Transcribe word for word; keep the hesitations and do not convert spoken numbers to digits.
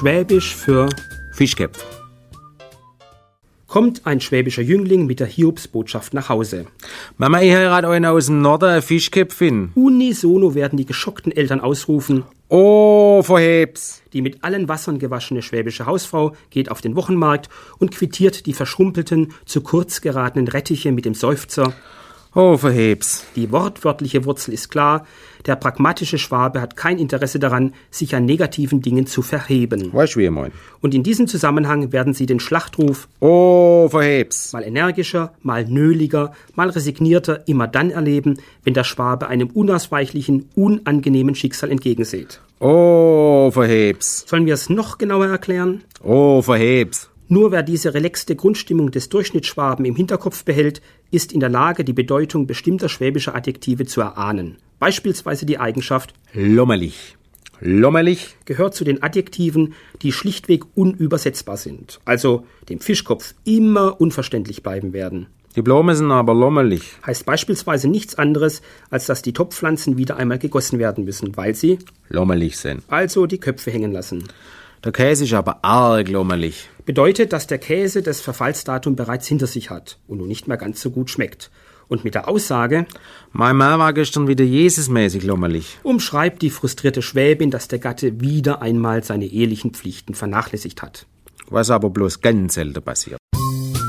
Schwäbisch für Fischköpf. kommt ein schwäbischer Jüngling mit der Hiobsbotschaft nach Hause. Mama, ich heirate einen aus dem Norden, eine Fischköpfin. Unisono werden die geschockten Eltern ausrufen. Oh, verheb's. Die mit allen Wassern gewaschene schwäbische Hausfrau geht auf den Wochenmarkt und quittiert die verschrumpelten, zu kurz geratenen Rettiche mit dem Seufzer. Oh, verheb's. Die wortwörtliche Wurzel ist klar. Der pragmatische Schwabe hat kein Interesse daran, sich an negativen Dingen zu verheben. Weißt du, wie ich mein? Und in diesem Zusammenhang werden Sie den Schlachtruf Oh, verheb's. mal energischer, mal nöliger, mal resignierter immer dann erleben, wenn der Schwabe einem unausweichlichen, unangenehmen Schicksal entgegensieht. Oh, verheb's. Sollen wir es noch genauer erklären? Oh, verheb's. Nur wer diese relaxte Grundstimmung des Durchschnittsschwaben im Hinterkopf behält, ist in der Lage, die Bedeutung bestimmter schwäbischer Adjektive zu erahnen. Beispielsweise die Eigenschaft Lommerlich. Lommerlich. gehört zu den Adjektiven, die schlichtweg unübersetzbar sind, also dem Fischkopf immer unverständlich bleiben werden. Die Blumen sind aber lommerlich. Heißt beispielsweise nichts anderes, als dass die Topfpflanzen wieder einmal gegossen werden müssen, weil sie Lommerlich sind. also die Köpfe hängen lassen. Der Käse ist aber arg lommerlich. Bedeutet, dass der Käse das Verfallsdatum bereits hinter sich hat und nun nicht mehr ganz so gut schmeckt. Und mit der Aussage Mein Mann war gestern wieder Jesusmäßig lommerlich. umschreibt die frustrierte Schwäbin, dass der Gatte wieder einmal seine ehelichen Pflichten vernachlässigt hat. Was aber bloß ganz selten passiert.